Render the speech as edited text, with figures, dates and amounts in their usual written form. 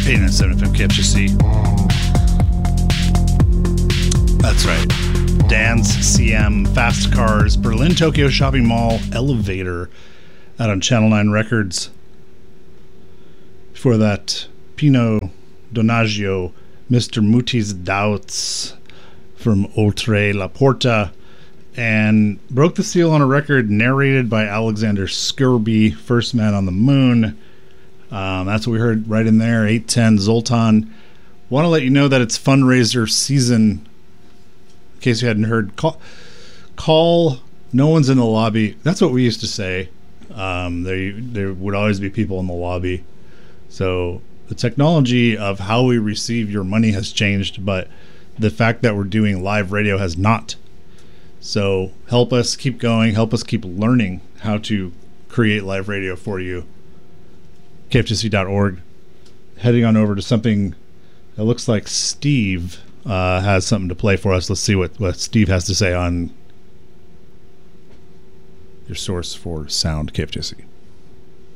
89.7 FM KFGC. That's right. Dan's CM, Fast Cars, Berlin Tokyo Shopping Mall, Elevator, out on Channel 9 Records. Before that, Pino Donaggio, Mr. Muti's Doubts from Oltre La Porta, and Broke the Seal on a Record narrated by Alexander Skirby, First Man on the Moon. That's what we heard right in there. 810 Zoltan. Want to let you know that it's fundraiser season. In case you hadn't heard, call. No one's in the lobby. That's what we used to say. There would always be people in the lobby. So the technology of how we receive your money has changed, but the fact that we're doing live radio has not. So help us keep going. Help us keep learning how to create live radio for you. KFGC.org. Heading on over to something that looks like Steve has something to play for us. Let's see what Steve has to say on your source for sound, KFGC.